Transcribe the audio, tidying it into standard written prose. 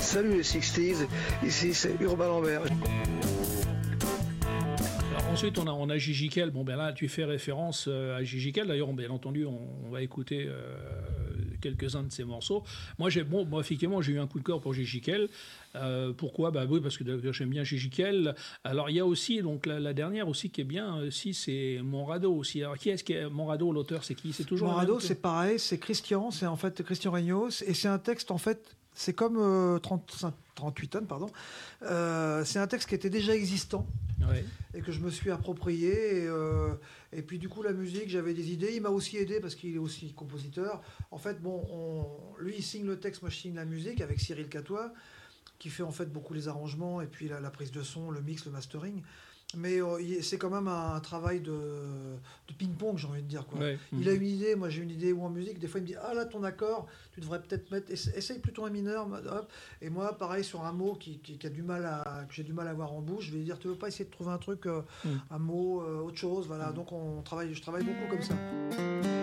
Salut les 60s, ici c'est Urbain Lambert. Alors ensuite on a Gigi Kell. Bon ben là tu fais référence à Gigi Kell. D'ailleurs bien entendu on va écouter quelques-uns de ses morceaux. Moi effectivement j'ai eu un coup de cœur pour Gigi Kell. Pourquoi? Bah oui, parce que j'aime bien Gigi Kell. Alors il y a aussi donc la dernière aussi qui est bien aussi, c'est Monrado aussi. Alors qui est-ce qui est Monrado? L'auteur c'est qui? C'est toujours Monrado, c'est pareil, c'est Christian, c'est en fait Christian Regnault, et c'est un texte en fait, c'est comme 38 tonnes, pardon. C'est un texte qui était déjà existant. Ouais. Et que je me suis approprié. Et puis du coup, la musique, j'avais des idées. Il m'a aussi aidé parce qu'il est aussi compositeur. En fait, lui, il signe le texte, moi je signe la musique avec Cyril Catois, qui fait en fait beaucoup les arrangements et puis la prise de son, le mix, le mastering. Mais c'est quand même un travail de ping-pong, j'ai envie de dire, quoi. Ouais. Il a une idée, moi j'ai une idée, ou en musique, des fois il me dit « Ah là, ton accord, tu devrais peut-être mettre... Essaye plutôt un mineur. » Hop. Et moi, pareil, sur un mot que j'ai du mal à avoir en bouche, je vais lui dire « Tu veux pas essayer de trouver un truc, un mot, autre chose ?» Voilà, donc je travaille beaucoup comme ça.